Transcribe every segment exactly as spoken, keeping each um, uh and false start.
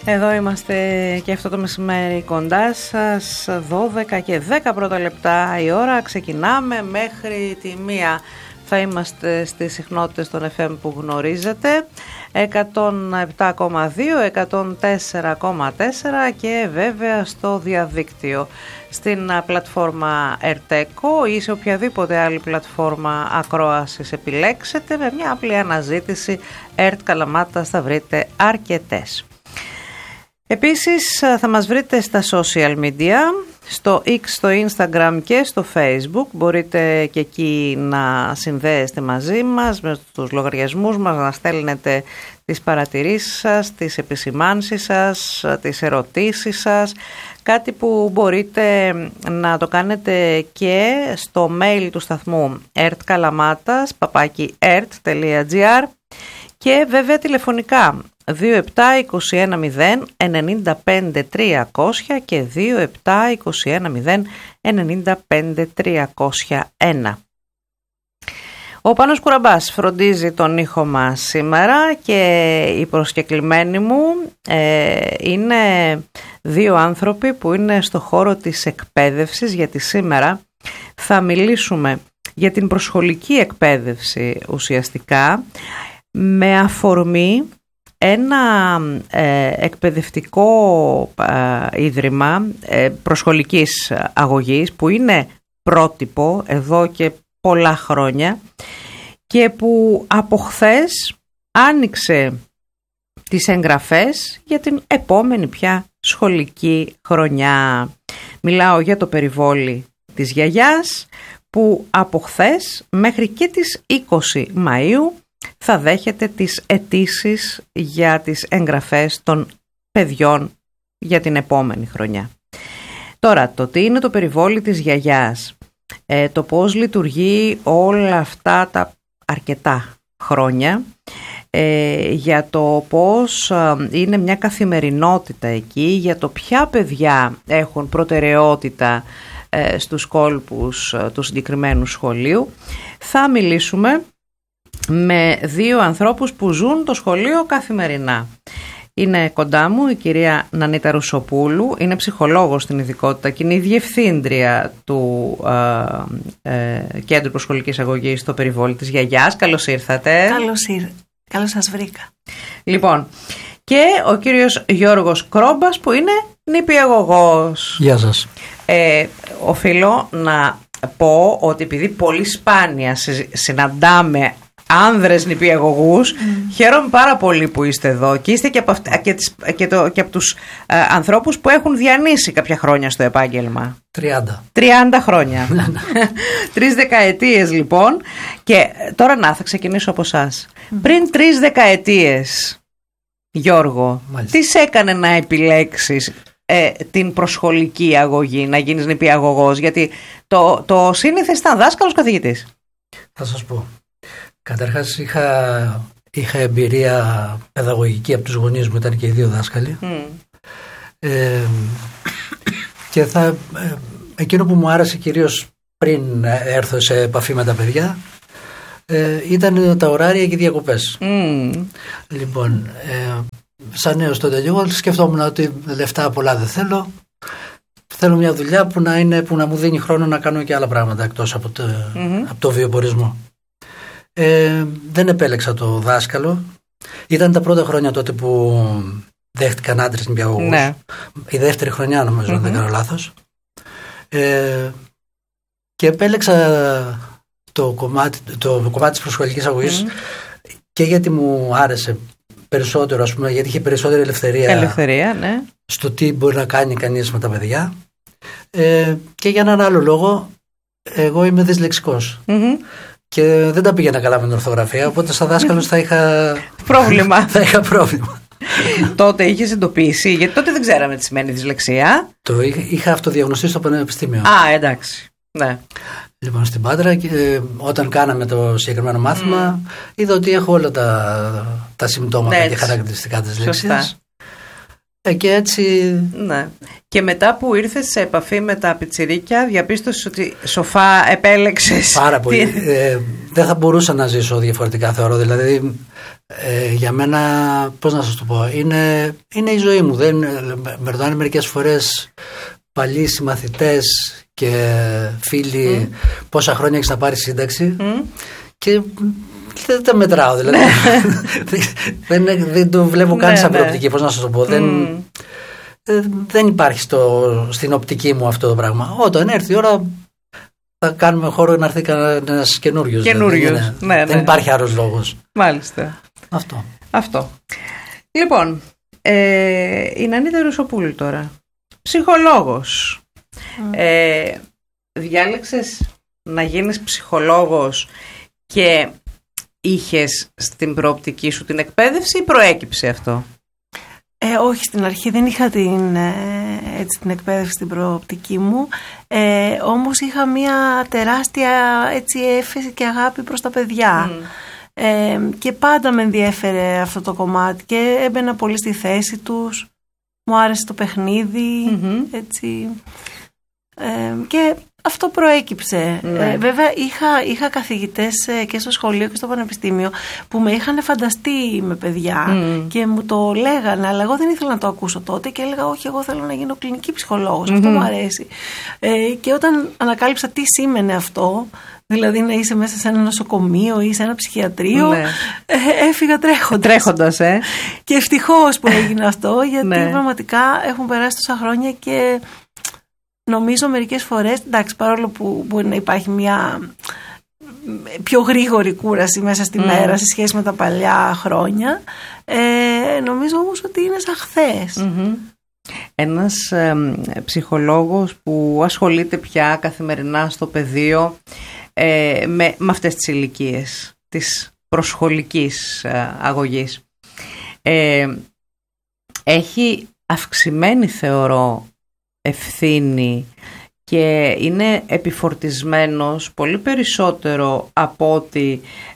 Εδώ είμαστε και αυτό το μεσημέρι κοντά σας, δώδεκα και δέκα πρώτα λεπτά η ώρα. Ξεκινάμε μέχρι τη μία. Θα είμαστε στις συχνότητες των εφ εμ που γνωρίζετε, εκατόν επτά κόμμα δύο, εκατόν τέσσερα κόμμα τέσσερα και βέβαια στο διαδίκτυο, στην πλατφόρμα Ερτέκο ή σε οποιαδήποτε άλλη πλατφόρμα ακρόασης επιλέξετε. Με μια απλή αναζήτηση Ερτ Καλαμάτας θα βρείτε αρκετές. Επίσης θα μας βρείτε στα social media, στο X, στο Instagram και στο Facebook. Μπορείτε και εκεί να συνδέεστε μαζί μας με τους λογαριασμούς μας, να στέλνετε τις παρατηρήσεις σας, τις επισημάνσεις σας, τις ερωτήσεις σας. Κάτι που μπορείτε να το κάνετε και στο mail του σταθμού ερτκαλαμάτας παπάκι ερτ τελεία τζι άρ και βέβαια τηλεφωνικά δύο επτά είκοσι ένα μηδέν ενενήντα πέντε τριακόσια και δύο επτά είκοσι ένα μηδέν ενενήντα πέντε τριακόσια ένα. Ο Πάνος Κουραμπάς φροντίζει τον ήχο μας σήμερα και οι προσκεκλημένοι μου ε, είναι δύο άνθρωποι που είναι στο χώρο της εκπαίδευσης, γιατί σήμερα θα μιλήσουμε για την προσχολική εκπαίδευση ουσιαστικά με αφορμή ένα ε, εκπαιδευτικό ε, ίδρυμα ε, προσχολικής αγωγής που είναι πρότυπο εδώ και πολλά χρόνια και που από χθες άνοιξε τις εγγραφές για την επόμενη πια σχολική χρονιά. Μιλάω για το περιβόλι της γιαγιάς που από χθες μέχρι και τις είκοσι Μαΐου θα δέχεται τις αιτήσεις για τις εγγραφές των παιδιών για την επόμενη χρονιά. Τώρα, το τι είναι το περιβόλι της γιαγιάς, ε, το πώς λειτουργεί όλα αυτά τα αρκετά χρόνια, ε, για το πώς ε, είναι μια καθημερινότητα εκεί, για το ποια παιδιά έχουν προτεραιότητα ε, στους κόλπους ε, του συγκεκριμένου σχολείου, θα μιλήσουμε με δύο ανθρώπους που ζουν το σχολείο καθημερινά. Είναι κοντά μου η κυρία Νανίτα Ρουσοπούλου, είναι ψυχολόγος στην ειδικότητα και είναι η διευθύντρια του ε, ε, Κέντρου Προσχολικής Αγωγής στο περιβόλι της γιαγιάς. Καλώς ήρθατε. Καλώς ήρθατε. Καλώς σας βρήκα. Λοιπόν, και ο κύριος Γιώργος Κρόμπας που είναι νηπιαγωγός. Γεια σας. Ε, οφείλω να πω ότι επειδή πολύ σπάνια συναντάμε άνδρες νηπιαγωγούς, mm. χαίρομαι πάρα πολύ που είστε εδώ και είστε και από, αυτα, και τις, και το, και από τους ε, ανθρώπους που έχουν διανύσει κάποια χρόνια στο επάγγελμα. τριάντα. τριάντα χρόνια. Τρεις δεκαετίες λοιπόν. Και τώρα να θα ξεκινήσω από εσάς. Mm. Πριν τρεις δεκαετίες, Γιώργο, Μάλιστα. τι σε έκανε να επιλέξεις ε, την προσχολική αγωγή, να γίνεις νηπιαγωγός? Γιατί το, το σύνηθες ήταν δάσκαλος καθηγητής. Θα σας πω. Καταρχάς είχα, είχα εμπειρία παιδαγωγική από τους γονείς μου, ήταν και οι δύο δάσκαλοι. Mm. Ε, και θα, ε, εκείνο που μου άρεσε κυρίως πριν έρθω σε επαφή με τα παιδιά ε, ήταν τα ωράρια και οι διακοπές. Mm. Λοιπόν, ε, σαν νέος τότε λίγο σκεφτόμουν ότι λεφτά πολλά δεν θέλω. Θέλω μια δουλειά που να, είναι, που να μου δίνει χρόνο να κάνω και άλλα πράγματα εκτός από το, mm-hmm. από το βιοπορισμό. Ε, δεν επέλεξα το δάσκαλο. Ήταν τα πρώτα χρόνια τότε που δέχτηκαν άντρες νηπιαγωγούς. Ναι. Η δεύτερη χρονιά νομίζω, mm-hmm. αν δεν κάνω λάθος. Ε, και επέλεξα το κομμάτι, το κομμάτι της προσχολικής αγωγής mm-hmm. και γιατί μου άρεσε περισσότερο, ας πούμε, γιατί είχε περισσότερη ελευθερία, ελευθερία ναι. στο τι μπορεί να κάνει κανείς με τα παιδιά. Ε, και για έναν άλλο λόγο, εγώ είμαι δυσλεξικός. Mm-hmm. Και δεν τα πήγαινα καλά με την ορθογραφία, οπότε σαν δάσκαλος θα είχα πρόβλημα. θα είχα πρόβλημα. Τότε είχες εντοπίσει, γιατί τότε δεν ξέραμε τι σημαίνει δυσλεξία. Το είχα, είχα αυτοδιαγνωστεί στο πανεπιστήμιο. Α, εντάξει. Ναι. Λοιπόν, στην Πάτρα, και, όταν κάναμε το συγκεκριμένο μάθημα, mm. είδα ότι έχω όλα τα, τα συμπτώματα ναι, και χαρακτηριστικά της δυσλεξίας. Ε, και έτσι... Ναι. Και μετά που ήρθες σε επαφή με τα πιτσιρίκια, διαπίστωσες ότι σοφά επέλεξες. Πάρα πολύ. ε, δεν θα μπορούσα να ζήσω διαφορετικά, θεωρώ. Δηλαδή, Ε, για μένα, πώς να σας το πω, είναι, είναι η ζωή μου. Δεν, με ρωτάνε μερικές φορές παλιοί συμμαθητές και φίλοι mm. πόσα χρόνια έχεις να πάρεις σύνταξη mm. και δεν τα μετράω, δηλαδή. δεν, δεν το βλέπω καν σαν προοπτική, πώς να σας το πω. Mm. Δεν, δεν υπάρχει στο, στην οπτική μου αυτό το πράγμα. Όταν έρθει η ώρα θα κάνουμε χώρο να έρθει κανένας καινούριος. Καινούριος, δηλαδή, ναι, ναι. Δεν υπάρχει άλλος λόγος. Μάλιστα. Αυτό. Αυτό. Λοιπόν, ε, η Νανίτα Ρουσοπούλου τώρα. Ψυχολόγος. Mm. Ε, διάλεξες να γίνεις ψυχολόγος και είχες στην προοπτική σου την εκπαίδευση ή προέκυψε αυτό? Ε, όχι, στην αρχή δεν είχα την, ε, έτσι, την εκπαίδευση στην προοπτική μου, ε, όμως είχα μια τεράστια έτσι, έφεση και αγάπη προς τα παιδιά. Mm. Ε, και πάντα με ενδιέφερε αυτό το κομμάτι και έμπαινα πολύ στη θέση τους, μου άρεσε το παιχνίδι, mm-hmm. έτσι, ε, και αυτό προέκυψε. Mm. Ε, βέβαια είχα, είχα καθηγητές και στο σχολείο και στο πανεπιστήμιο που με είχαν φανταστεί με παιδιά mm. και μου το λέγανε, αλλά εγώ δεν ήθελα να το ακούσω τότε και έλεγα όχι, εγώ θέλω να γίνω κλινική ψυχολόγος, mm-hmm. αυτό μου αρέσει. Ε, και όταν ανακάλυψα τι σήμαινε αυτό, δηλαδή να είσαι μέσα σε ένα νοσοκομείο ή σε ένα ψυχιατρίο, ναι. ε, έφυγα τρέχοντας. Τρέχοντας, ε. Και ευτυχώς που έγινε αυτό, γιατί ναι. πραγματικά έχουν περάσει τόσα χρόνια και νομίζω μερικές φορές, εντάξει, παρόλο που μπορεί να υπάρχει μια πιο γρήγορη κούραση μέσα στη mm. μέρα σε σχέση με τα παλιά χρόνια, ε, νομίζω όμως ότι είναι σαν χθες. Mm-hmm. Ένας ε, ψυχολόγος που ασχολείται πια καθημερινά στο πεδίο ε, με, με αυτές τις ηλικίες της προσχολικής ε, αγωγής ε, έχει αυξημένη, θεωρώ, ευθύνη και είναι επιφορτισμένος πολύ περισσότερο από ότι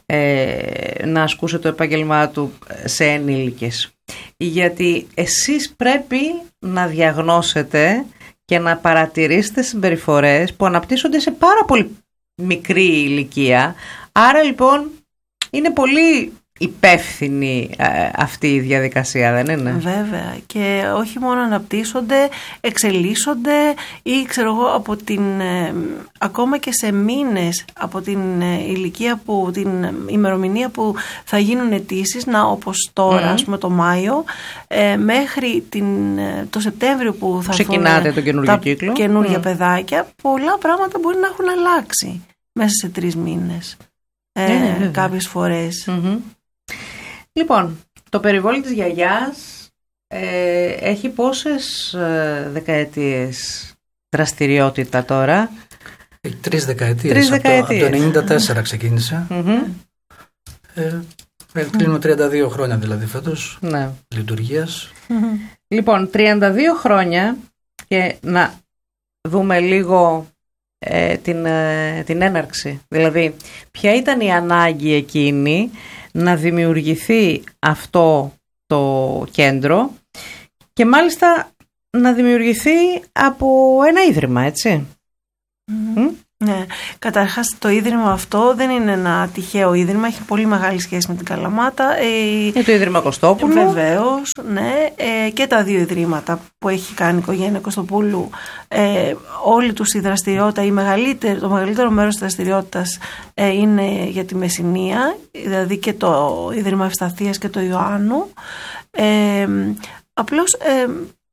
ε, να ασκούσε το επάγγελμά του σε ενήλικες. Γιατί εσείς πρέπει να διαγνώσετε και να παρατηρήσετε συμπεριφορές που αναπτύσσονται σε πάρα πολύ μικρή ηλικία. Άρα λοιπόν είναι πολύ υπεύθυνη ε, αυτή η διαδικασία, δεν είναι? Βέβαια, και όχι μόνο αναπτύσσονται, εξελίσσονται ή ξέρω εγώ από την, ε, ακόμα και σε μήνες από την ε, ηλικία που, την ημερομηνία που θα γίνουν αιτήσεις, να όπως τώρα, mm. ας πούμε το Μάιο, ε, μέχρι την, ε, το Σεπτέμβριο που θα ξεκινάτε το καινούργιο κύκλο, καινούργια mm. παιδάκια, πολλά πράγματα μπορεί να έχουν αλλάξει μέσα σε τρεις μήνες ε, mm. κάποιες φορές. Mm-hmm. Λοιπόν, το περιβόλι της γιαγιάς ε, έχει πόσες ε, δεκαετίες δραστηριότητα τώρα? Έχει τρεις δεκαετίες. Τρεις από, δεκαετίες. Το, από το ενενήντα τέσσερα ξεκίνησε. Mm-hmm. Ε, κλείνουμε τριάντα δύο χρόνια δηλαδή φέτος, ναι. λειτουργίας. Mm-hmm. Λοιπόν, τριάντα δύο χρόνια και να δούμε λίγο ε, την, ε, την έναρξη. Δηλαδή, ποια ήταν η ανάγκη εκείνη να δημιουργηθεί αυτό το κέντρο και μάλιστα να δημιουργηθεί από ένα ίδρυμα, έτσι. Mm-hmm. Mm? Ναι, καταρχάς το ίδρυμα αυτό δεν είναι ένα τυχαίο ίδρυμα, έχει πολύ μεγάλη σχέση με την Καλαμάτα. Είναι το Ίδρυμα Κωστόπουλου. Βεβαίως, ναι, ε, και τα δύο ιδρύματα που έχει κάνει η οικογένεια Κωστοπούλου, ε, όλη τους η δραστηριότητα, η μεγαλύτερη, το μεγαλύτερο μέρος της δραστηριότητας ε, είναι για τη Μεσσηνία, δηλαδή και το Ίδρυμα Ευσταθίας και το Ιωάννου. Ε, απλώς ε,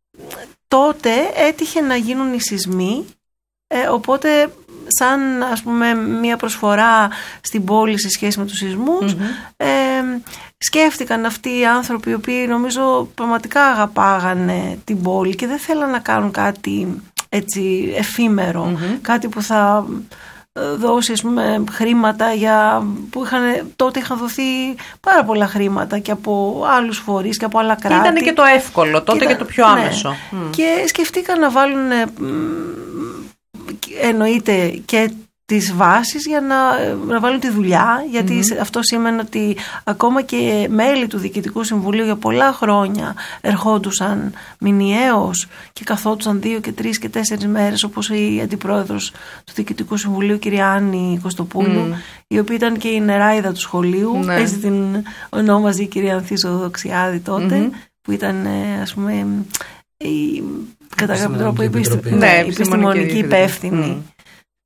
τότε έτυχε να γίνουν οι σεισμοί, ε, οπότε σαν ας πούμε μια προσφορά στην πόλη σε σχέση με τους σεισμούς, mm-hmm. ε, σκέφτηκαν αυτοί οι άνθρωποι οι οποίοι νομίζω πραγματικά αγαπάγανε την πόλη και δεν θέλαν να κάνουν κάτι έτσι εφήμερο, mm-hmm. κάτι που θα δώσει ας πούμε χρήματα για, που είχαν, τότε είχαν δοθεί πάρα πολλά χρήματα και από άλλους φορείς και από άλλα κράτη. Ήταν και το εύκολο τότε και, ήταν, και το πιο άμεσο. Ναι. Mm. Και σκεφτήκαν να βάλουν, εννοείται, και τις βάσεις για να, να βάλουν τη δουλειά, γιατί mm-hmm. αυτό σημαίνει ότι ακόμα και μέλη του Διοικητικού Συμβουλίου για πολλά χρόνια ερχόντουσαν μηνιαίως και καθόντουσαν δύο και τρεις και τέσσερις μέρες, όπως η αντιπρόεδρος του Διοικητικού Συμβουλίου, κυρία Άννη Κωστοπούλου, mm. η οποία ήταν και η νεράιδα του σχολείου, mm. έτσι την ονόμαζε η κυρία Ανθίσο Δοξιάδη τότε, mm-hmm. που ήταν, ας πούμε, η, κατά κάποιο τρόπο επιστημονική υπεύθυνη. Mm.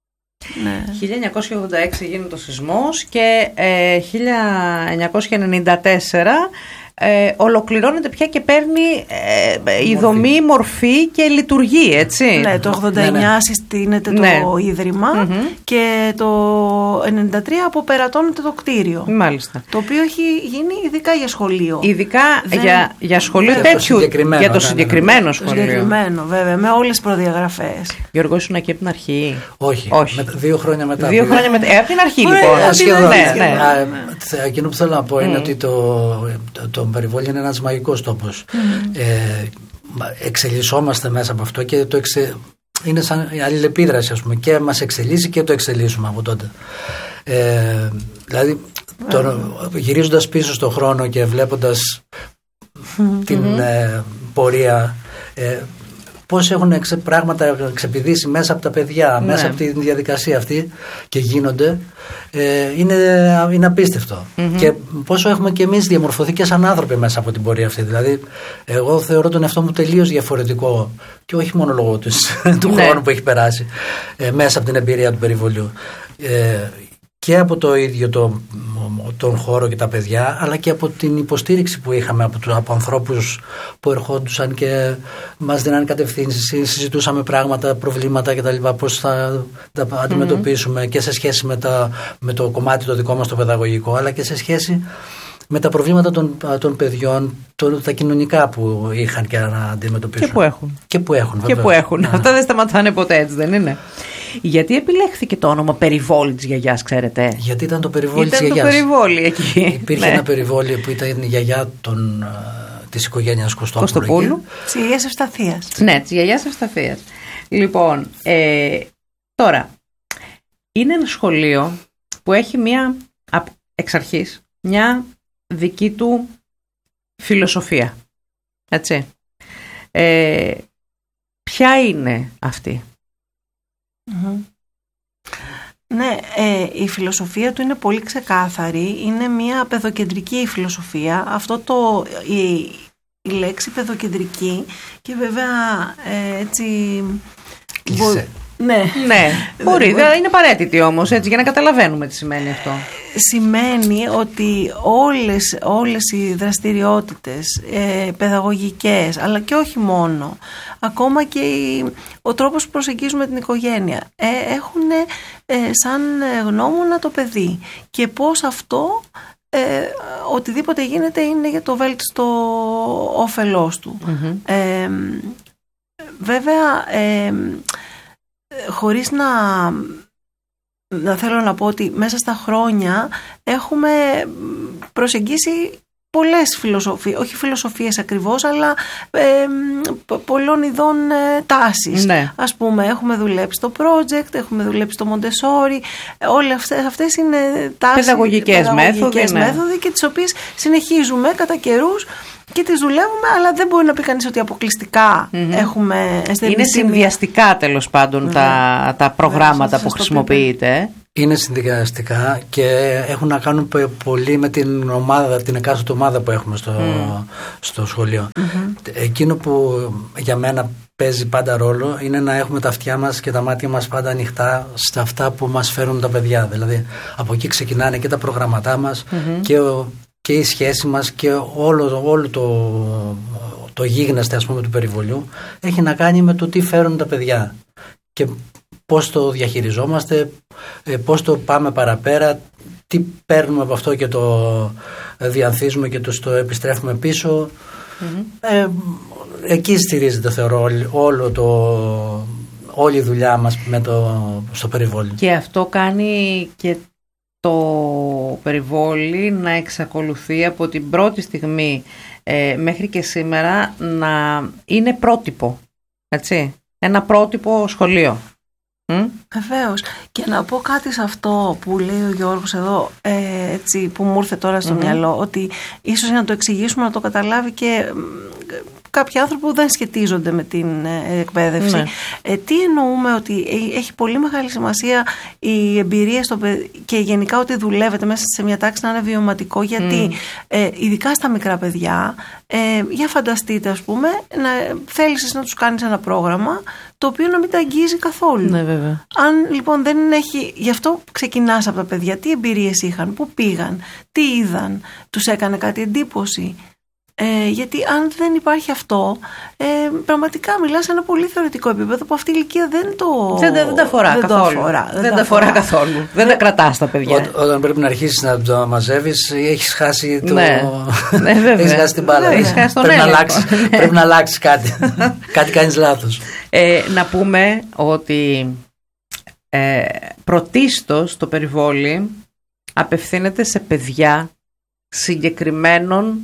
Ναι. χίλια εννιακόσια ογδόντα έξι γίνεται ο σεισμός και ε, χίλια εννιακόσια ενενήντα τέσσερα ε, ολοκληρώνεται πια και παίρνει ε, η δομή, μορφή και λειτουργεί, έτσι. Ναι, το ογδόντα εννιά ναι, ναι. συστήνεται το ναι. Ίδρυμα mm-hmm. και το ενενήντα τρία αποπερατώνεται το κτίριο. Μάλιστα. Το οποίο έχει γίνει ειδικά για σχολείο. Ειδικά δεν... για, για σχολείο ναι, τέτοιου, για το συγκεκριμένο ναι, σχολείο. Το συγκεκριμένο, βέβαια, με όλες τις προδιαγραφές. Γιώργο, ήσουν εκεί από την αρχή? Όχι, Όχι. Με, δύο χρόνια μετά. Δύο χρόνια μετά. Ε, από την αρχή λοιπόν. Ε, σχεδόν, ναι, ναι. Α, εκείνο που θέλω να πω mm. είναι ότι το, το, το Περιβόλι είναι ένας μαγικός τόπος. Mm. Ε, εξελισσόμαστε μέσα από αυτό και το εξε... είναι σαν αλληλεπίδραση, ας πούμε, και μας εξελίσσει και το εξελίσσουμε από τότε. Ε, δηλαδή, το, γυρίζοντας πίσω στον χρόνο και βλέποντας mm-hmm. την ε, πορεία, ε, πώς έχουν εξε, πράγματα ξεπηδήσει μέσα από τα παιδιά, ναι. μέσα από τη διαδικασία αυτή και γίνονται, ε, είναι, είναι απίστευτο. Mm-hmm. Και πόσο έχουμε και εμείς διαμορφωθεί και σαν άνθρωποι μέσα από την πορεία αυτή. Δηλαδή, εγώ θεωρώ τον εαυτό μου τελείως διαφορετικό και όχι μόνο λόγω του, του ναι. χρόνου που έχει περάσει ε, μέσα από την εμπειρία του περιβολιού. Ε, και από το ίδιο το, τον χώρο και τα παιδιά, αλλά και από την υποστήριξη που είχαμε από, από ανθρώπους που ερχόντουσαν και μας δίνανε κατευθύνσεις, συζητούσαμε πράγματα, προβλήματα κτλ. Πώς θα τα αντιμετωπίσουμε mm-hmm. και σε σχέση με, τα, με το κομμάτι το δικό μας το παιδαγωγικό, αλλά και σε σχέση με τα προβλήματα των, των παιδιών, το, τα κοινωνικά που είχαν και να αντιμετωπίσουν. Και που έχουν. Και που έχουν, και που έχουν. Ναι. Αυτά δεν σταματάνε ποτέ, έτσι δεν είναι? Γιατί επιλέχθηκε το όνομα Περιβόλι της γιαγιάς, ξέρετε? Γιατί ήταν το Περιβόλι της γιαγιάς. Ήταν το Περιβόλι εκεί. Υπήρχε ναι. ένα Περιβόλι που ήταν η γιαγιά των, της οικογένειας Κωστόπουλου. Κωστοπούλου. Της γιαγιάς Ευσταθίας. Ναι, της γιαγιάς Ευσταθίας. Λοιπόν, ε, τώρα, είναι ένα σχολείο που έχει μία, εξ αρχής, μια δική του φιλοσοφία. Έτσι. Ε, ποια είναι αυτή? Mm-hmm. Ναι, ε, η φιλοσοφία του είναι πολύ ξεκάθαρη. Είναι μια παιδοκεντρική φιλοσοφία. Αυτό το, η, η λέξη παιδοκεντρική και βέβαια ε, έτσι... Μπο, ναι, ναι, μπορεί, δεν είναι απαραίτητη όμως, έτσι, για να καταλαβαίνουμε τι σημαίνει αυτό. Σημαίνει ότι όλες, όλες οι δραστηριότητες ε, παιδαγωγικές, αλλά και όχι μόνο, ακόμα και η, ο τρόπος που προσεγγίζουμε την οικογένεια, ε, έχουν ε, σαν γνώμονα το παιδί και πώς αυτό ε, οτιδήποτε γίνεται είναι για το βέλτιστο όφελός του. Mm-hmm. Ε, βέβαια, ε, χωρίς να, να θέλω να πω ότι μέσα στα χρόνια έχουμε προσεγγίσει πολλές φιλοσοφίες, όχι φιλοσοφίες ακριβώς, αλλά ε, πολλών ειδών ε, τάσεις. Ναι. Ας πούμε, έχουμε δουλέψει στο project, έχουμε δουλέψει στο Montessori, όλες αυτές, αυτές είναι τάσεις, παιδαγωγικές, παιδαγωγικές μέθοδοι, μέθοδοι ναι. και τις οποίες συνεχίζουμε κατά καιρούς και τις δουλεύουμε, αλλά δεν μπορεί να πει κανείς ότι αποκλειστικά mm-hmm. έχουμε αισθητική. Είναι συνδυαστικά τέλος πάντων mm-hmm. τα, τα προγράμματα που χρησιμοποιείτε. Είναι συνδυαστικά και έχουν να κάνουν πολύ με την ομάδα, την εκάστοτε ομάδα που έχουμε στο, mm. στο σχολείο. Mm-hmm. Εκείνο που για μένα παίζει πάντα ρόλο είναι να έχουμε τα αυτιά μας και τα μάτια μας πάντα ανοιχτά στα αυτά που μας φέρουν τα παιδιά. Δηλαδή από εκεί ξεκινάνε και τα προγραμματά μας mm-hmm. και, ο, και η σχέση μας και όλο, όλο το, το γίγνεσθε, ας πούμε, του περιβολιού έχει να κάνει με το τι φέρουν τα παιδιά και πώς το διαχειριζόμαστε, πώς το πάμε παραπέρα, τι παίρνουμε από αυτό και το διανθίζουμε και το, το επιστρέφουμε πίσω. Mm-hmm. Ε, εκεί στηρίζεται, θεωρώ, όλο το, όλη η δουλειά μας με το, στο περιβόλι. Και αυτό κάνει και το περιβόλι να εξακολουθεί από την πρώτη στιγμή ε, μέχρι και σήμερα να είναι πρότυπο, έτσι, ένα πρότυπο σχολείο. Mm? Βεβαίως. Και να πω κάτι σε αυτό που λέει ο Γιώργος εδώ, ε, έτσι, που μου ήρθε τώρα στο mm-hmm. μυαλό, ότι ίσως να το εξηγήσουμε, να το καταλάβει και ε, κάποιοι άνθρωποι που δεν σχετίζονται με την ε, εκπαίδευση. Ναι. Ε, τι εννοούμε? Ότι έχει πολύ μεγάλη σημασία η εμπειρία στο παιδι... και γενικά ότι δουλεύετε μέσα σε μια τάξη να είναι βιωματικό, γιατί mm. ε, ειδικά στα μικρά παιδιά, ε, για φανταστείτε, ας πούμε, να θέλεις να τους κάνεις ένα πρόγραμμα το οποίο να μην τα αγγίζει καθόλου. Ναι, βέβαια. Αν λοιπόν δεν έχει, γι' αυτό ξεκινάς από τα παιδιά. Τι εμπειρίες είχαν, πού πήγαν, τι είδαν, τους έκανε κάτι εντύπωση? Ε, γιατί αν δεν υπάρχει αυτό, ε, πραγματικά μιλάς σε ένα πολύ θεωρητικό επίπεδο που αυτή η ηλικία δεν το δεν, δεν τα αφορά δεν καθόλου. Το αφορά, δεν δεν τα αφορά καθόλου. Δεν, δεν τα κρατάς τα παιδιά. Ό, όταν πρέπει να αρχίσεις να το μαζεύεις, έχεις χάσει το... Ναι, ναι, έχεις χάσει την μπάλα. Έχεις χάσει τον πρέπει, έλεγχο. να αλλάξεις, πρέπει να αλλάξεις κάτι. Κάτι κάνεις λάθος. Ε, να πούμε ότι ε, πρωτίστως το περιβόλι απευθύνεται σε παιδιά συγκεκριμένων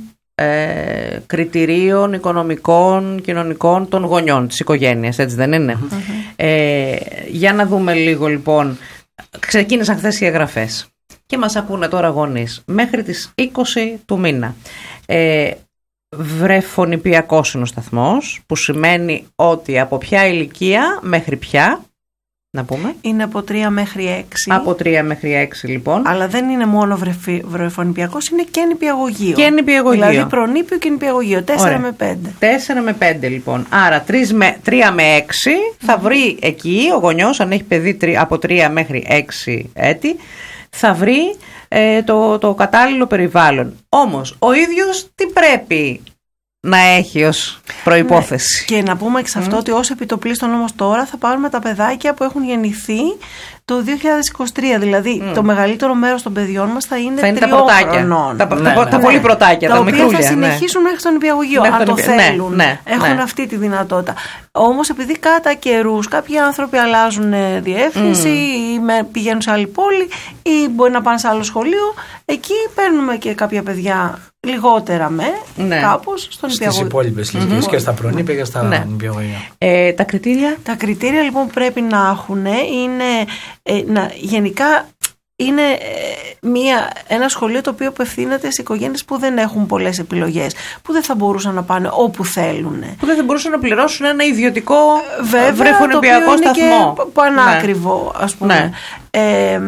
Ε, κριτηρίων οικονομικών, κοινωνικών των γονιών της οικογένειας, έτσι δεν είναι? Mm-hmm. ε, για να δούμε λίγο λοιπόν. Ξεκίνησαν χθες οι εγγραφές και μας ακούνε τώρα γονείς μέχρι τις είκοσι του μήνα. ε, βρεφονηπιακός είναι ο σταθμός, που σημαίνει ότι από ποια ηλικία μέχρι ποια? Να πούμε. Είναι από τρία μέχρι έξι. Από τρία μέχρι έξι λοιπόν. Αλλά δεν είναι μόνο βρεφονηπιακός, είναι και νηπιαγωγείο. Και νηπιαγωγείο. Δηλαδή προνήπιο και νηπιαγωγείο. τέσσερα με πέντε. τέσσερα με πέντε λοιπόν. Άρα τρία με έξι θα βρει εκεί ο γονιός, αν έχει παιδί από τρία μέχρι έξι έτη, θα βρει ε, το, το κατάλληλο περιβάλλον. Όμως ο ίδιος τι πρέπει να έχει ως προϋπόθεση? Ναι. Και να πούμε εξ αυτό mm. ότι ως επιτοπλίστων όμως τώρα θα πάρουμε τα παιδάκια που έχουν γεννηθεί το δύο χιλιάδες είκοσι τρία. Δηλαδή mm. το μεγαλύτερο μέρος των παιδιών μας θα είναι, θα είναι τριών τα πρωτάκια. Χρονών. Τα, ναι, τα, ναι, τα ναι. πολύ πρωτάκια, τα, τα οποία μικρούλια. Θα συνεχίσουν ναι. μέχρι τον νηπιαγωγείο, αν το νηπι... θέλουν. Ναι, ναι, έχουν ναι. αυτή τη δυνατότητα. Όμως επειδή κατά καιρούς κάποιοι άνθρωποι αλλάζουν διεύθυνση mm. ή με, πηγαίνουν σε άλλη πόλη ή μπορεί να πάνε σε άλλο σχολείο, εκεί παίρνουμε και κάποια παιδιά λιγότερα με, ναι. κάπως στον νηπιαγωγείο. Στις υπόλοιπες ηλικίες mm-hmm. και στα προνήπια και στα ναι. νηπιαγωγεία. Ε, τα κριτήρια. Τα κριτήρια λοιπόν που πρέπει να έχουν είναι ε, να, γενικά είναι ε, μια, ένα σχολείο το οποίο απευθύνεται σε οικογένειες που δεν έχουν πολλές επιλογές, που δεν θα μπορούσαν να πάνε όπου θέλουν. Που δεν θα μπορούσαν να πληρώσουν ένα ιδιωτικό βρεφονηπιακό σταθμό. Και πανάκριβο, ναι. ας πούμε. Ναι. Ε, ε,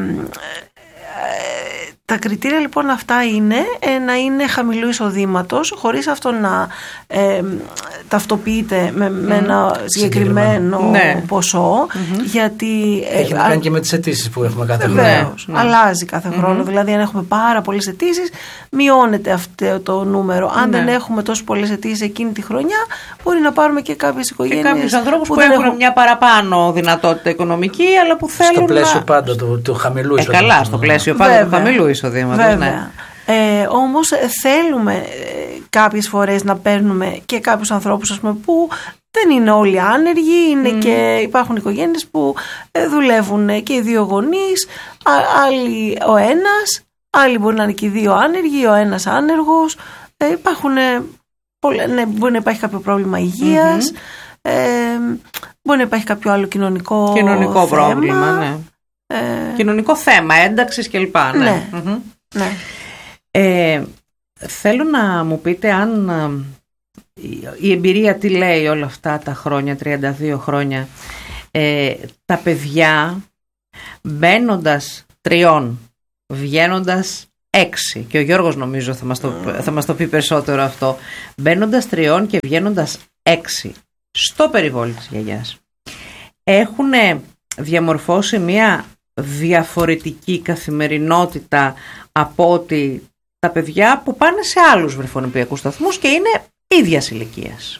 Τα κριτήρια λοιπόν αυτά είναι ε, να είναι χαμηλού εισοδήματος, χωρίς αυτό να ε, ταυτοποιείται με, mm. με ένα συγκεκριμένο ναι. ποσό. Mm-hmm. Γιατί, έχει ε, να κάνει και με τις αιτήσεις που έχουμε κάθε χρόνο. Βεβαίως, ναι. αλλάζει κάθε χρόνο. Mm-hmm. Δηλαδή αν έχουμε πάρα πολλές αιτήσεις, μειώνεται αυτό το νούμερο. Αν ναι. δεν έχουμε τόσο πολλές αιτήσεις εκείνη τη χρονιά, μπορεί να πάρουμε και κάποιες οικογένειες. Και κάποιους ανθρώπους που, που έχουν, έχουν μια παραπάνω δυνατότητα οικονομική, αλλά που θέλουν. Στο πλαίσιο να... πάντα του, του χαμηλού εισοδήματος. Ε, καλά, στο πλαίσιο πάντα του χαμηλού εισοδήματος. Βέβαια. Ναι. Ε, όμως θέλουμε ε, κάποιες φορές να παίρνουμε και κάποιους ανθρώπους, ας πούμε, που δεν είναι όλοι άνεργοι, είναι mm. και υπάρχουν οικογένειες που ε, δουλεύουν και οι δύο γονείς, α, άλλοι ο ένας, άλλοι μπορεί να είναι και οι δύο άνεργοι, ο ένας άνεργος. Ε, υπάρχουν, ε, πολλά, ναι, μπορεί να υπάρχει κάποιο πρόβλημα υγείας, mm-hmm. ε, μπορεί να υπάρχει κάποιο άλλο κοινωνικό, κοινωνικό θέμα, πρόβλημα, ναι. Ε, κοινωνικό θέμα, ένταξης κλπ. Ναι. Ναι. Mm-hmm. ναι. Ε, θέλω να μου πείτε αν η εμπειρία τι λέει όλα αυτά τα χρόνια, τριάντα δύο χρόνια, ε, τα παιδιά μπαίνοντας τριών, βγαίνοντας έξι, και ο Γιώργος νομίζω θα μας το, θα μας το πει περισσότερο αυτό, μπαίνοντας τριών και βγαίνοντας έξι στο περιβόλι της γιαγιάς, έχουν διαμορφώσει μια διαφορετική καθημερινότητα από ότι τα παιδιά που πάνε σε άλλους βρεφονηπιακούς σταθμούς και είναι ίδιας ηλικίας.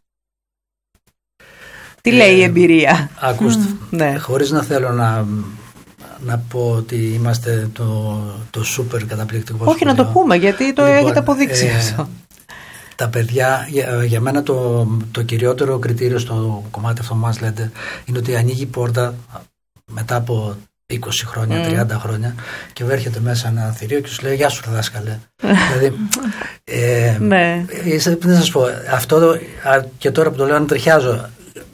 Τι ε, λέει η εμπειρία? Ακούστε, mm, ναι. χωρίς να θέλω να, να πω ότι είμαστε το, το σούπερ καταπληκτικό Όχι σχολείο. Να το πούμε, γιατί το λοιπόν, έχετε αποδείξει ε, αυτό. Τα παιδιά, για, για μένα το, το κυριότερο κριτήριο στο κομμάτι αυτό μας λέτε είναι ότι ανοίγει η πόρτα μετά από είκοσι χρόνια, mm. τριάντα χρόνια και έρχεται μέσα ένα θηρίο και σου λέει «Γεια σου δάσκαλε». Δηλαδή, ε, ναι. δεν σας πω, αυτό και τώρα που το λέω να τριχιάζω,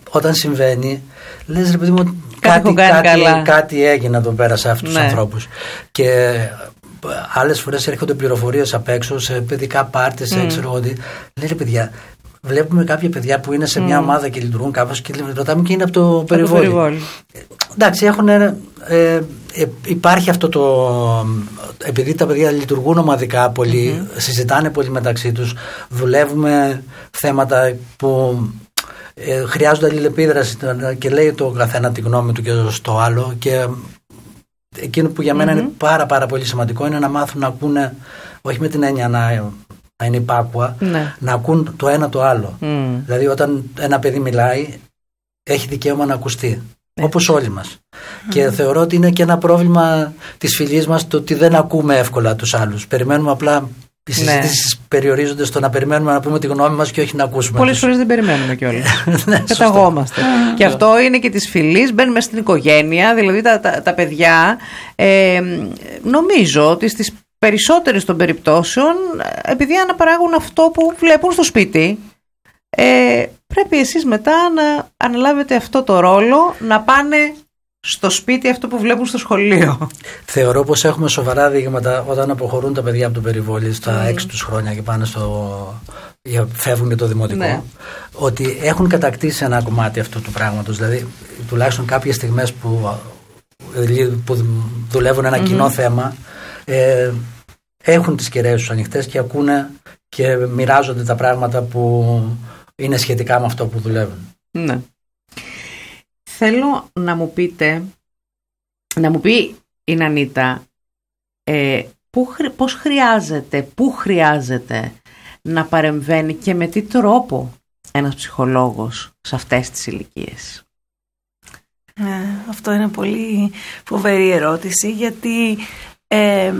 όταν συμβαίνει, λες ρε παιδί μου, κάτι, κάτι, κάτι, κάτι έγινε εδώ πέρα σε αυτούς ναι. τους ανθρώπους. Και άλλες φορές έρχονται πληροφορίες απ' έξω σε παιδικά πάρτι, σε mm. ξέρω ότι. Λέει ρε παιδιά, βλέπουμε κάποια παιδιά που είναι σε μια mm. ομάδα και λειτουργούν κάπως και ρωτάμε και είναι από το περιβόλι. Εντάξει, έχουν, ε, ε, υπάρχει αυτό το. Επειδή τα παιδιά λειτουργούν ομαδικά πολύ, mm-hmm. συζητάνε πολύ μεταξύ τους, δουλεύουμε θέματα που ε, χρειάζονται αλληλεπίδραση και λέει το καθένα τη γνώμη του και στο άλλο. Και εκείνο που για μένα mm-hmm. είναι πάρα, πάρα πολύ σημαντικό είναι να μάθουν να ακούνε, όχι με την έννοια να, να είναι υπάκουα, ναι. να ακούν το ένα το άλλο. Mm. Δηλαδή, όταν ένα παιδί μιλάει, έχει δικαίωμα να ακουστεί. Όπως όλοι μας. Mm. Και θεωρώ ότι είναι και ένα πρόβλημα της φυλής μας το ότι δεν ακούμε εύκολα τους άλλους. Περιμένουμε απλά. Οι συζητήσεις ναι. περιορίζονται στο να περιμένουμε να πούμε τη γνώμη μας και όχι να ακούσουμε. Πολλές φορές δεν περιμένουμε κιόλας. Καταγόμαστε. Και αυτό είναι και της φυλής. Μπαίνουμε στην οικογένεια, δηλαδή τα, τα, τα παιδιά. Ε, νομίζω ότι στις περισσότερες των περιπτώσεων, επειδή αναπαράγουν αυτό που βλέπουν στο σπίτι, ε, πρέπει εσείς μετά να αναλάβετε αυτό το ρόλο, να πάνε στο σπίτι αυτό που βλέπουν στο σχολείο. Θεωρώ πως έχουμε σοβαρά δείγματα όταν αποχωρούν τα παιδιά από το περιβόλι στα έξι τους χρόνια και πάνε στο. Φεύγουν για το δημοτικό, ναι. ότι έχουν κατακτήσει ένα κομμάτι αυτού του πράγματος. Δηλαδή, τουλάχιστον κάποιες στιγμές που, που δουλεύουν ένα mm-hmm. κοινό θέμα, ε, έχουν τις κεραίες τους ανοιχτές και ακούνε και μοιράζονται τα πράγματα που είναι σχετικά με αυτό που δουλεύουν. Ναι. Θέλω να μου πείτε, να μου πει η Νανίτα, ε, που, πώς χρειάζεται, πού χρειάζεται να παρεμβαίνει και με τι τρόπο ένας ψυχολόγος σε αυτές τις ηλικίες. Ε, αυτό είναι πολύ φοβερή ερώτηση, γιατί ε,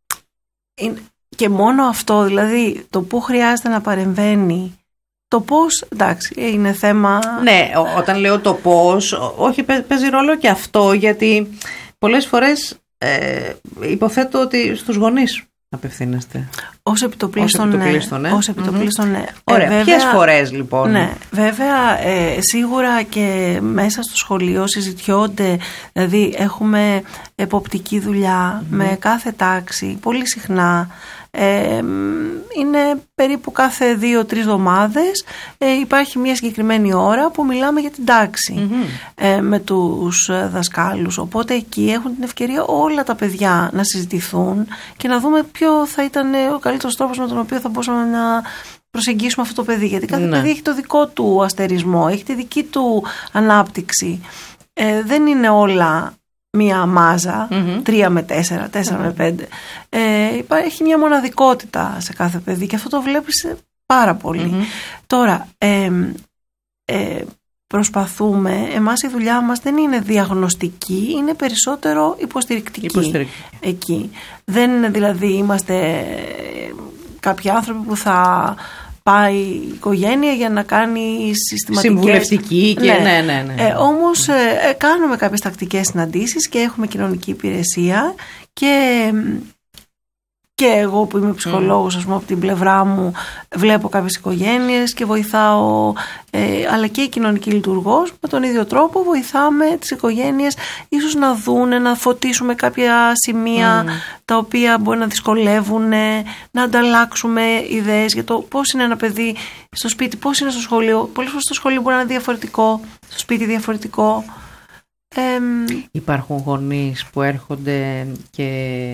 και μόνο αυτό, δηλαδή το πού χρειάζεται να παρεμβαίνει, το πώς, εντάξει, είναι θέμα. Ναι, όταν λέω το πώς, όχι, παίζει ρόλο και αυτό, γιατί πολλές φορές ε, υποθέτω ότι στους γονείς απευθύνεστε. Ως επιτοπλίστων, ναι. Ως επιτοπλίστων, ναι. Ωραία, ε, βέβαια, ποιες φορές λοιπόν? Ναι, βέβαια, ε, σίγουρα και μέσα στο σχολείο συζητιόνται, δηλαδή έχουμε εποπτική δουλειά mm. με κάθε τάξη, πολύ συχνά. Ε, είναι περίπου κάθε δύο-τρεις εβδομάδες ε, υπάρχει μια συγκεκριμένη ώρα που μιλάμε για την τάξη mm-hmm. ε, με τους δασκάλους, οπότε εκεί έχουν την ευκαιρία όλα τα παιδιά να συζητηθούν και να δούμε ποιο θα ήταν ο καλύτερος τρόπος με τον οποίο θα μπορούσαμε να προσεγγίσουμε αυτό το παιδί, γιατί κάθε ναι. παιδί έχει το δικό του αστερισμό, έχει τη δική του ανάπτυξη, ε, δεν είναι όλα μία μάζα, mm-hmm. τρία με τέσσερα, τέσσερα mm-hmm. με πέντε. Ε, υπάρχει μια μοναδικότητα σε κάθε παιδί και αυτό το βλέπεις πάρα πολύ. Mm-hmm. Τώρα, ε, ε, προσπαθούμε, εμάς η δουλειά μας δεν είναι διαγνωστική, είναι περισσότερο υποστηρικτική. υποστηρικτική. Εκεί. Δεν είναι δηλαδή είμαστε κάποιοι άνθρωποι που θα πάει η οικογένεια για να κάνει συστηματικές... Συμβουλευτική και... Ναι, ναι, ναι. ναι. Ε, όμως ε, κάνουμε κάποιες τακτικές συναντήσεις και έχουμε κοινωνική υπηρεσία και, και εγώ που είμαι ψυχολόγος, ας πούμε, από την πλευρά μου βλέπω κάποιες οικογένειες και βοηθάω, ε, αλλά και η κοινωνική λειτουργός με τον ίδιο τρόπο βοηθάμε τις οικογένειες ίσως να δούνε, να φωτίσουμε κάποια σημεία mm. τα οποία μπορεί να δυσκολεύουν, να ανταλλάξουμε ιδέες για το πώς είναι ένα παιδί στο σπίτι, πώς είναι στο σχολείο. Πολλές φορές στο σχολείο μπορεί να είναι διαφορετικό, στο σπίτι διαφορετικό. Ε, Υπάρχουν γονείς που έρχονται και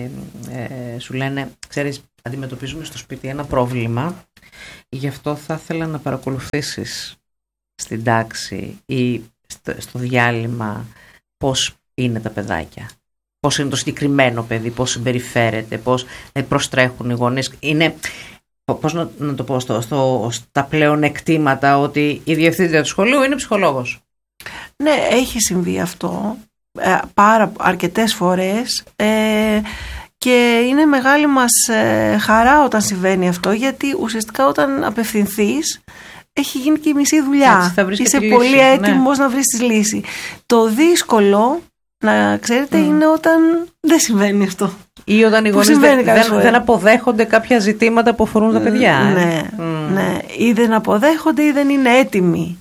ε, σου λένε, ξέρεις, αντιμετωπίζουμε στο σπίτι ένα πρόβλημα, γι' αυτό θα ήθελα να παρακολουθήσεις στην τάξη ή στο, στο διάλειμμα πώς είναι τα παιδάκια, πώς είναι το συγκεκριμένο παιδί, πώς συμπεριφέρεται, πώς προστρέχουν οι γονείς. Είναι, πώς να, να το πω, στο, στο, στα πλέον εκτήματα ότι η διευθύντρια του σχολείου είναι ψυχολόγος. Ναι, έχει συμβεί αυτό ε, πάρα αρκετές φορές ε, και είναι μεγάλη μας ε, χαρά όταν συμβαίνει αυτό, γιατί ουσιαστικά όταν απευθυνθείς έχει γίνει και η μισή δουλειά. Έτσι, είσαι πολύ λύση, έτοιμος ναι. να βρεις τη λύση. Το δύσκολο, να ξέρετε, mm. είναι όταν δεν συμβαίνει αυτό. Ή όταν οι γονείς δεν, δεν, δεν αποδέχονται κάποια ζητήματα που αφορούν τα παιδιά. Ναι, mm. ναι. Ή δεν αποδέχονται ή δεν είναι έτοιμοι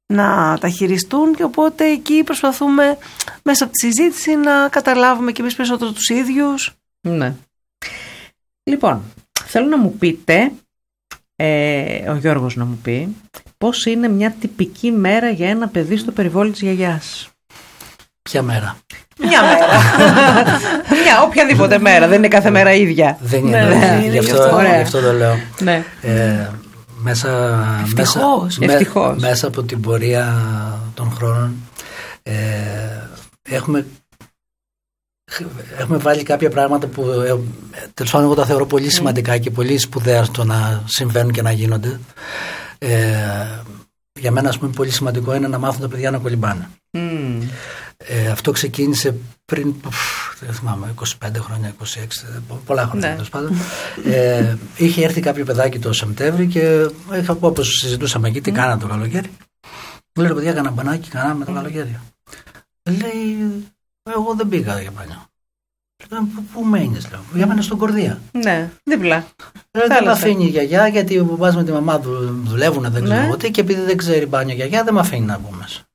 να τα χειριστούν, και οπότε εκεί προσπαθούμε μέσα από τη συζήτηση να καταλάβουμε και εμείς περισσότερο τους ίδιους. Ναι. Λοιπόν, θέλω να μου πείτε, ε, ο Γιώργος να μου πει, πώς είναι μια τυπική μέρα για ένα παιδί στο περιβόλι της γιαγιάς. Ποια μέρα? Μια μέρα. Μια οποιαδήποτε μέρα, δεν είναι κάθε μέρα ίδια. Δεν είναι, Ναι, ναι, είναι γι' αυτό, αυτό. γι' αυτό το λέω. Ναι. Ε, μέσα, Ευτυχώς. μέσα, Ευτυχώς. Με, μέσα από την πορεία των χρόνων ε, έχουμε, έχουμε βάλει κάποια πράγματα που ε, τέλος πάντων εγώ τα θεωρώ πολύ σημαντικά και πολύ σπουδαία στο να συμβαίνουν και να γίνονται. Ε, για μένα, ας πούμε, πολύ σημαντικό είναι να μάθουν τα παιδιά να κολυμπάνε. Mm. Ε, αυτό ξεκίνησε πριν, δεν θυμάμαι, είκοσι πέντε χρόνια, είκοσι έξι, πολλά χρόνια τέλος πάντων. Ε, είχε έρθει κάποιο παιδάκι το Σεπτέμβρη και είχα, όπως συζητούσαμε εκεί, τι mm. κάνατε το καλοκαίρι. Μου λέει, παιδιά, έκανα μπανάκι, κάναμε το καλοκαίρι. Λέει, εγώ δεν πήγα για μπάνιο. Πού, πού μένεις, λέω. Για μένα στον Κορδία. Ναι, δίπλα. Λέω, δεν με αφήνει η γιαγιά, γιατί ο μπαμπάς με τη μαμά δουλεύουν, δεν ξέρω ναι. τι, και επειδή δεν ξέρει μπάνιο η γιαγιά, δεν με αφήνει να μπω μέσα.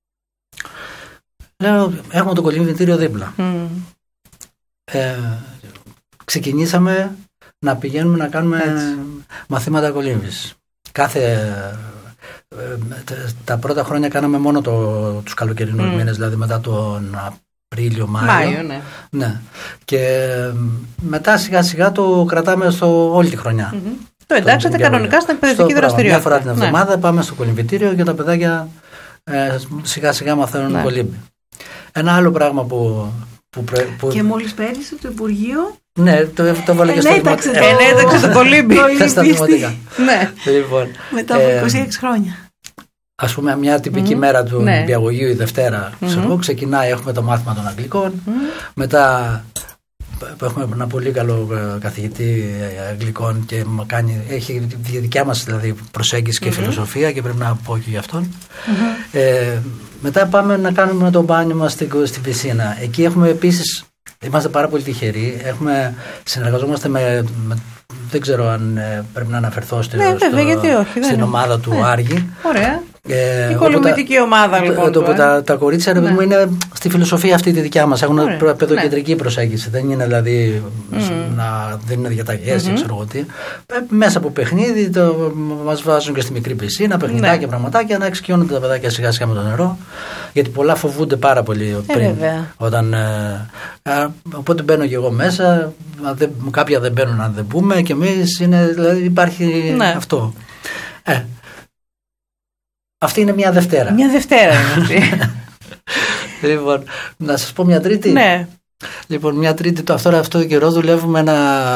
Λέω, έχουμε το κολυμβητήριο δίπλα. Mm. Ε, ξεκινήσαμε να πηγαίνουμε να κάνουμε Έτσι. μαθήματα κολύμβησης. Κάθε... Ε, τα πρώτα χρόνια κάναμε μόνο το, τους καλοκαιρινούς mm. μήνες, δηλαδή μετά τον Απρίλιο, Μάιο. Μάιο ναι. ναι. Και μετά σιγά σιγά το κρατάμε στο, όλη τη χρονιά. Mm-hmm. Το εντάξατε κανονικά στην εκπαιδευτική δραστηριότητα. Μια φορά την εβδομάδα ναι. πάμε στο κολυμβητήριο και τα παιδάκια ε, σιγά σιγά μαθαίνουν ναι. κολύμπη. Ένα άλλο πράγμα που... που, που... Και μόλις πέρυσι το Υπουργείο... Ναι, το, το βάλε και στο ενέταξε δημοτικό. το, ενέταξε το κολύμπι. Στα δημοτικά. Ναι. Λοιπόν, μετά από είκοσι έξι χρόνια. Ας πούμε, μια τυπική mm-hmm. μέρα του ναι. νηπιαγωγείου η Δευτέρα, mm-hmm. ξέρω, ξεκινάει, έχουμε το μάθημα των Αγγλικών. Mm-hmm. Μετά έχουμε ένα πολύ καλό καθηγητή Αγγλικών και κάνει, έχει τη δικιά μας δηλαδή προσέγγιση και mm-hmm. φιλοσοφία και πρέπει να πω και γι' αυτόν. Mm-hmm. Ε, μετά πάμε να κάνουμε το μπάνιο μας στην, στην πισίνα. Εκεί έχουμε επίσης, είμαστε πάρα πολύ τυχεροί, έχουμε, συνεργαζόμαστε με, με δεν ξέρω αν ε, πρέπει να αναφερθώ στο, ναι, βέβαια, γιατί όχι, στην δεν ομάδα του ναι. Άργη. Ωραία. Ε, η κολυμβητική ομάδα λοιπόν. Το, το, τα, τα κορίτσια ναι. μου είναι στη φιλοσοφία αυτή τη δικιά μας. Έχουν Ωραία. παιδοκεντρική ναι. προσέγγιση. Δεν είναι δηλαδή mm. να δίνουν διαταγές mm-hmm. ξέρω εγώ τι. Μέσα από παιχνίδι το, μας βάζουν και στη μικρή πισίνα, παιχνιδάκια, ναι. πραγματάκια, να εξοικειώνονται τα παιδάκια σιγά σιγά με το νερό. Γιατί πολλά φοβούνται πάρα πολύ πριν. Ε, όταν, ε, ε, οπότε μπαίνω και εγώ μέσα. Δε, κάποια δεν μπαίνουν αν δεν μπούμε και εμείς είναι, δηλαδή υπάρχει ναι. αυτό. Ε, Αυτή είναι μια Δευτέρα. Μια Δευτέρα είναι αυτή. Λοιπόν, να σας πω μια Τρίτη. Ναι. Λοιπόν, μια Τρίτη, το αυτό, αυτό το καιρό δουλεύουμε ένα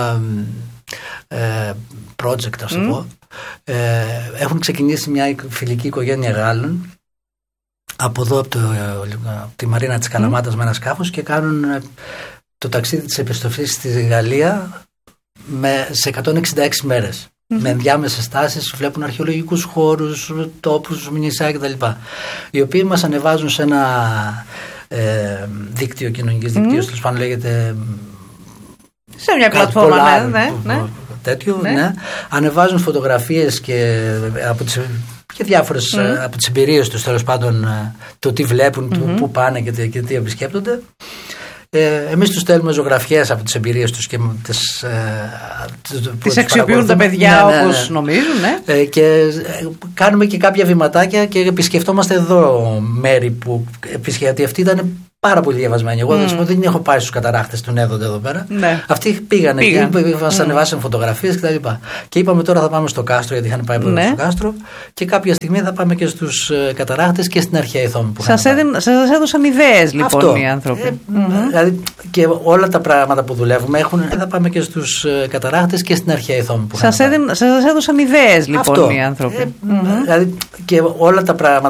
ε, project, ας το mm. πω. Ε, έχουν ξεκινήσει μια φιλική οικογένεια Γάλλων από εδώ, από, το, από τη Μαρίνα της Καλαμάτας mm. με ένα σκάφος και κάνουν το ταξίδι της επιστροφής στη Γαλλία με, σε εκατόν εξήντα έξι μέρες. Mm-hmm. Με ενδιάμεσες στάσεις, βλέπουν αρχαιολογικούς χώρους, τόπους, νησιά κτλ. Οι οποίοι μας ανεβάζουν σε ένα ε, δίκτυο κοινωνικής mm-hmm. δικτύωσης, τέλος πάντων λέγεται. Σε μια πλατφόρμα, ναι, ναι, ναι. Τέτοιο, ναι. ναι. Ανεβάζουν φωτογραφίες και από τις, και διάφορες mm-hmm. από τις εμπειρίες τους, τέλος πάντων, το τι βλέπουν, mm-hmm. πού πάνε και, και τι επισκέπτονται. Ε, εμείς τους στέλνουμε ζωγραφιές από τις εμπειρίες τους και τις, ε, τις αξιοποιούν τα παιδιά ναι, ναι, ναι. όπως νομίζουν ναι. ε, και ε, κάνουμε και κάποια βηματάκια και επισκεφτόμαστε εδώ μέρη που επισκεφτεί. Αυτή ήταν πάρα πολύ διαβασμένη. Εγώ mm. δεν έχω πάει στους καταράχτες του Νέδοντα εδώ πέρα. Ναι. Αυτοί πήγαν εκεί, μας ανεβάσαν φωτογραφίες κτλ. Και είπαμε τώρα θα πάμε στο κάστρο, γιατί είχαν πάει πρώτα ναι. στο κάστρο. Και κάποια στιγμή θα πάμε και στους καταράχτες και στην αρχαία Ιθόμη που σας, έδιν, σας έδωσαν ιδέες λοιπόν αυτό. Οι άνθρωποι. Ε, mm-hmm. Δηλαδή και όλα τα πράγματα που δουλεύουμε έχουν. Θα πάμε και στους καταράχτες και στην αρχαία Ιθόμη που σας, έδιν, σας έδωσαν ιδέες λοιπόν αυτό. Οι άνθρωποι. Ε, mm-hmm. Δηλαδή και όλα τα πράγματα.